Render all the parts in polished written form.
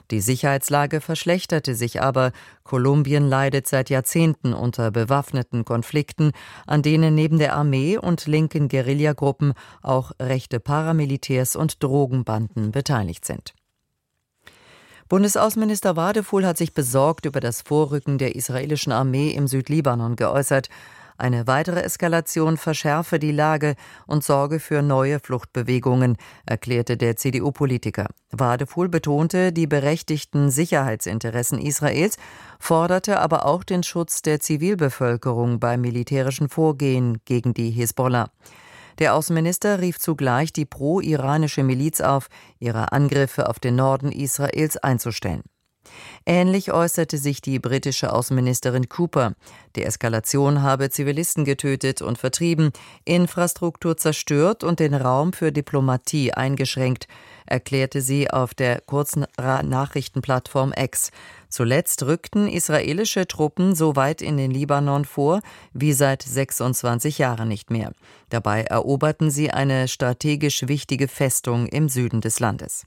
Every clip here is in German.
Die Sicherheitslage verschlechterte sich aber. Kolumbien leidet seit Jahrzehnten unter bewaffneten Konflikten, an denen neben der Armee und linken Guerillagruppen auch rechte Paramilitärs und Drogenbanden beteiligt sind. Bundesaußenminister Wadefuhl hat sich besorgt über das Vorrücken der israelischen Armee im Südlibanon geäußert. Eine weitere Eskalation verschärfe die Lage und sorge für neue Fluchtbewegungen, erklärte der CDU-Politiker. Wadefuhl betonte die berechtigten Sicherheitsinteressen Israels, forderte aber auch den Schutz der Zivilbevölkerung beim militärischen Vorgehen gegen die Hisbollah. Der Außenminister rief zugleich die pro-iranische Miliz auf, ihre Angriffe auf den Norden Israels einzustellen. Ähnlich äußerte sich die britische Außenministerin Cooper. Die Eskalation habe Zivilisten getötet und vertrieben, Infrastruktur zerstört und den Raum für Diplomatie eingeschränkt, erklärte sie auf der kurzen Nachrichtenplattform X. Zuletzt rückten israelische Truppen so weit in den Libanon vor wie seit 26 Jahren nicht mehr. Dabei eroberten sie eine strategisch wichtige Festung im Süden des Landes.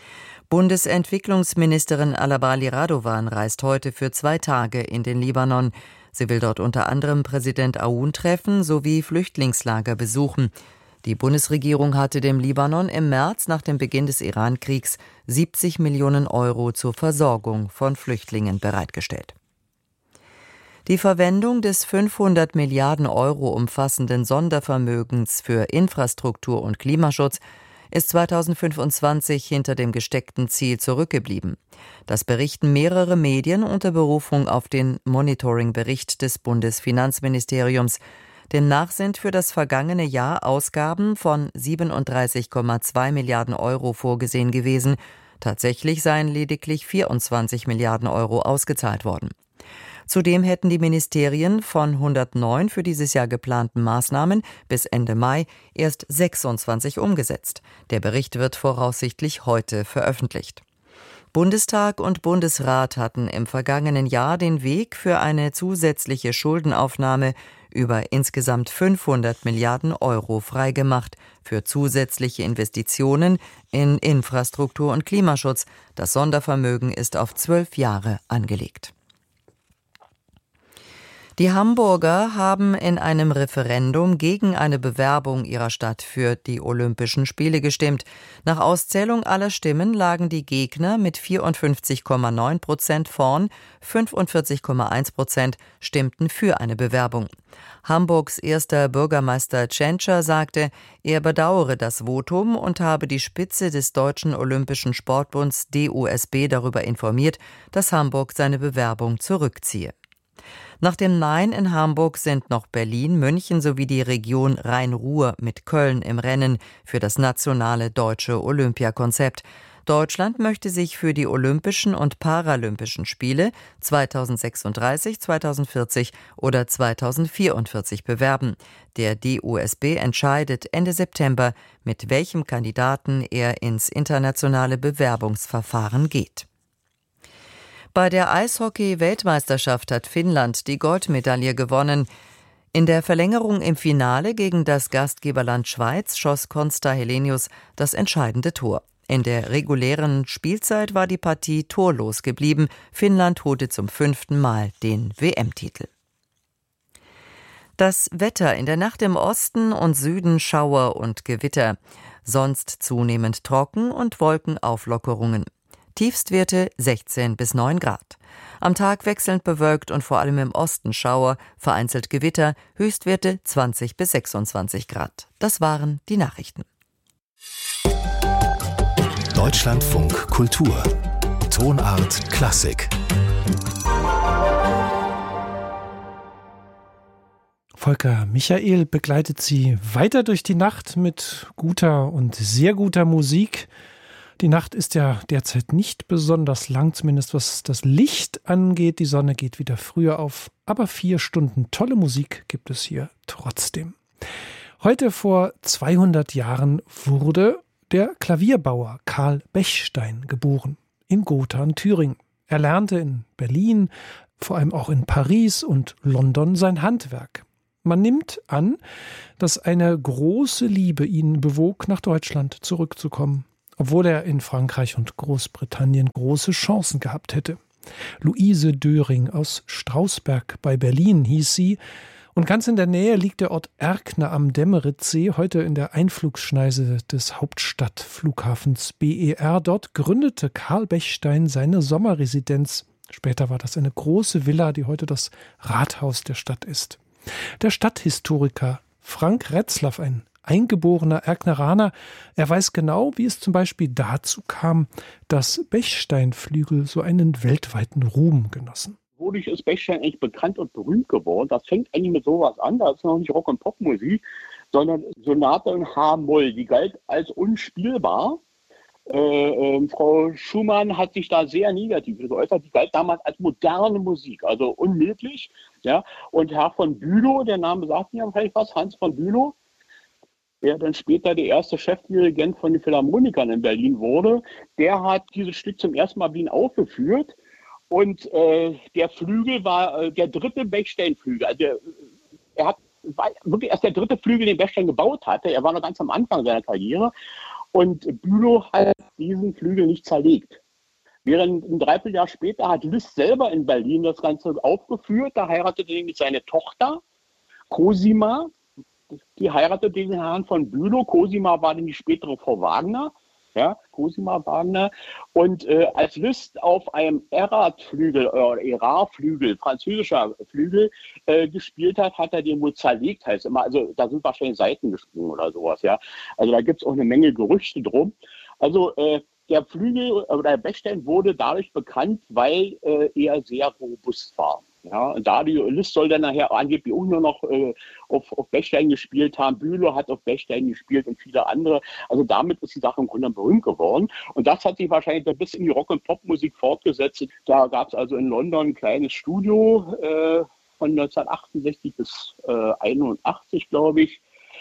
Bundesentwicklungsministerin Alabali Radovan reist heute für 2 Tage in den Libanon. Sie will dort unter anderem Präsident Aoun treffen sowie Flüchtlingslager besuchen. Die Bundesregierung hatte dem Libanon im März nach dem Beginn des Iran-Kriegs 70 Millionen Euro zur Versorgung von Flüchtlingen bereitgestellt. Die Verwendung des 500 Milliarden Euro umfassenden Sondervermögens für Infrastruktur und Klimaschutz ist 2025 hinter dem gesteckten Ziel zurückgeblieben. Das berichten mehrere Medien unter Berufung auf den Monitoring-Bericht des Bundesfinanzministeriums. Demnach sind für das vergangene Jahr Ausgaben von 37,2 Milliarden Euro vorgesehen gewesen. Tatsächlich seien lediglich 24 Milliarden Euro ausgezahlt worden. Zudem hätten die Ministerien von 109 für dieses Jahr geplanten Maßnahmen bis Ende Mai erst 26 umgesetzt. Der Bericht wird voraussichtlich heute veröffentlicht. Bundestag und Bundesrat hatten im vergangenen Jahr den Weg für eine zusätzliche Schuldenaufnahme über insgesamt 500 Milliarden Euro freigemacht für zusätzliche Investitionen in Infrastruktur und Klimaschutz. Das Sondervermögen ist auf 12 Jahre angelegt. Die Hamburger haben in einem Referendum gegen eine Bewerbung ihrer Stadt für die Olympischen Spiele gestimmt. Nach Auszählung aller Stimmen lagen die Gegner mit 54,9% vorn, 45,1% stimmten für eine Bewerbung. Hamburgs erster Bürgermeister Tschentscher sagte, er bedauere das Votum und habe die Spitze des Deutschen Olympischen Sportbunds DOSB darüber informiert, dass Hamburg seine Bewerbung zurückziehe. Nach dem Nein in Hamburg sind noch Berlin, München sowie die Region Rhein-Ruhr mit Köln im Rennen für das nationale deutsche Olympiakonzept. Deutschland möchte sich für die Olympischen und Paralympischen Spiele 2036, 2040 oder 2044 bewerben. Der DOSB entscheidet Ende September, mit welchem Kandidaten er ins internationale Bewerbungsverfahren geht. Bei der Eishockey-Weltmeisterschaft hat Finnland die Goldmedaille gewonnen. In der Verlängerung im Finale gegen das Gastgeberland Schweiz schoss Konsta Helenius das entscheidende Tor. In der regulären Spielzeit war die Partie torlos geblieben. Finnland holte zum 5. Mal den WM-Titel. Das Wetter: in der Nacht im Osten und Süden Schauer und Gewitter. Sonst zunehmend trocken und Wolkenauflockerungen. Tiefstwerte 16 bis 9 Grad. Am Tag wechselnd bewölkt und vor allem im Osten Schauer, vereinzelt Gewitter, Höchstwerte 20 bis 26 Grad. Das waren die Nachrichten. Deutschlandfunk Kultur. Tonart Klassik. Volker Michael begleitet Sie weiter durch die Nacht mit guter und sehr guter Musik. Die Nacht ist ja derzeit nicht besonders lang, zumindest was das Licht angeht. Die Sonne geht wieder früher auf, aber 4 Stunden tolle Musik gibt es hier trotzdem. Heute vor 200 Jahren wurde der Klavierbauer Karl Bechstein geboren, in Gotha in Thüringen. Er lernte in Berlin, vor allem auch in Paris und London sein Handwerk. Man nimmt an, dass eine große Liebe ihn bewog, nach Deutschland zurückzukommen. obwohl er in Frankreich und Großbritannien große Chancen gehabt hätte. Luise Döring aus Strausberg bei Berlin hieß sie. Und ganz in der Nähe liegt der Ort Erkner am Demmeritzsee, heute in der Einflugschneise des Hauptstadtflughafens BER. Dort gründete Karl Bechstein seine Sommerresidenz. Später war das eine große Villa, die heute das Rathaus der Stadt ist. Der Stadthistoriker Frank Retzlaff, ein eingeborener Erkneraner, er weiß genau, wie es zum Beispiel dazu kam, dass Bechsteinflügel so einen weltweiten Ruhm genossen. Wodurch ist Bechstein eigentlich bekannt und berühmt geworden? Das fängt eigentlich mit sowas an, das ist noch nicht Rock- und Popmusik, sondern Sonate in H-Moll, die galt als unspielbar. Frau Schumann hat sich da sehr negativ geäußert, die galt damals als moderne Musik, also unmöglich. Ja? Und Herr von Bülow, der Name sagt mir vielleicht was, Hans von Bülow, der dann später der erste Chefdirigent von den Philharmonikern in Berlin wurde, der hat dieses Stück zum ersten Mal Berlin aufgeführt. Und der Flügel war der dritte Bechstein-Flügel. Also war wirklich erst der dritte Flügel, den Bechstein gebaut hatte. Er war noch ganz am Anfang seiner Karriere. Und Bülow hat diesen Flügel nicht zerlegt. Während ein Dreivierteljahr später hat Liszt selber in Berlin das Ganze aufgeführt. Da heiratete er mit seiner Tochter, Cosima. Die heiratete den Herrn von Bülow. Cosima war dann die spätere Frau Wagner. Ja, Cosima Wagner. Und als Liszt auf einem Erard-Flügel, Erard-Flügel, französischer Flügel, gespielt hat, hat er den wohl zerlegt, heißt immer. Also da sind wahrscheinlich Saiten gesprungen oder sowas, ja. Also da gibt es auch eine Menge Gerüchte drum. Also der Flügel oder Bechstein wurde dadurch bekannt, weil er sehr robust war. Ja, und da die Liszt soll dann nachher angeblich auch nur noch auf Bechstein gespielt haben. Bülow hat auf Bechstein gespielt und viele andere. Also damit ist die Sache im Grunde berühmt geworden. Und das hat sich wahrscheinlich bis in die Rock- und Popmusik fortgesetzt. Da gab es also in London ein kleines Studio von 1968 bis 81, glaube ich.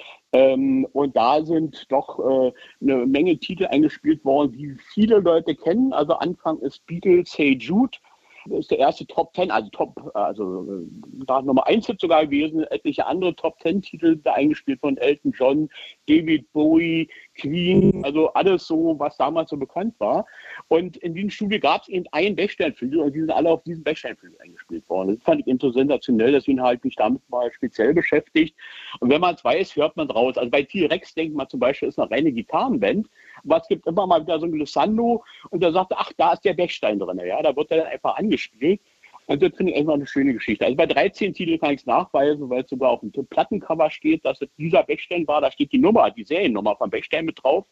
Und da sind doch eine Menge Titel eingespielt worden, die viele Leute kennen. Also Anfang ist Beatles, Hey Jude. Das ist der erste Top 10, da Nummer 1 Hit sogar gewesen, etliche andere Top 10 Titel da eingespielt von Elton John, David Bowie, Queen, also alles so, was damals so bekannt war. Und in diesem Studio gab es eben einen Bechstein-Flügel und die sind alle auf diesen Bechstein-Flügel eingespielt worden. Das fand ich eben so sensationell, deswegen habe ich mich damit mal speziell beschäftigt. Und wenn man es weiß, hört man draus. Also bei T-Rex denkt man zum Beispiel, ist eine reine Gitarrenband, aber es gibt immer mal wieder so ein Glissando und da sagt er, ach, da ist der Bechstein drin. Ja, da wird er dann einfach angespielt. Und das finde ich einfach eine schöne Geschichte. Also bei 13 Titeln kann ich es nachweisen, weil es sogar auf dem Plattencover steht, dass es dieser Bechstein war. Da steht die Nummer, die Seriennummer von Bechstein mit drauf.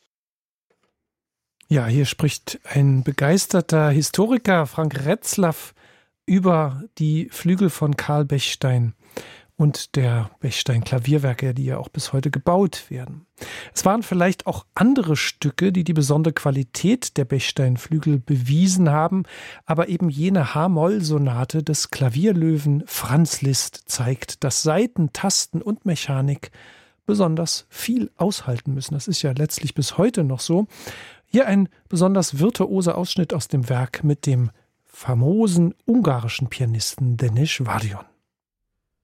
Ja, hier spricht ein begeisterter Historiker, Frank Retzlaff, über die Flügel von Karl Bechstein und der Bechstein-Klavierwerke, die ja auch bis heute gebaut werden. Es waren vielleicht auch andere Stücke, die die besondere Qualität der Bechstein-Flügel bewiesen haben, aber eben jene H-Moll-Sonate des Klavierlöwen Franz Liszt zeigt, dass Saiten, Tasten und Mechanik besonders viel aushalten müssen. Das ist ja letztlich bis heute noch so. Hier ein besonders virtuoser Ausschnitt aus dem Werk mit dem famosen ungarischen Pianisten Denis Vadion.